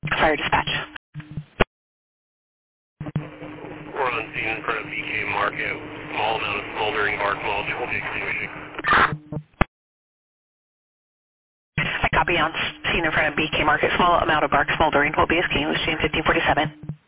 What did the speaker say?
Fire dispatch. We're on scene in front of BK Market. Small amount of smoldering bark mulch will be extinguishing. I copy on scene in front of BK Market. Small amount of bark smoldering will be extinguishing 1547.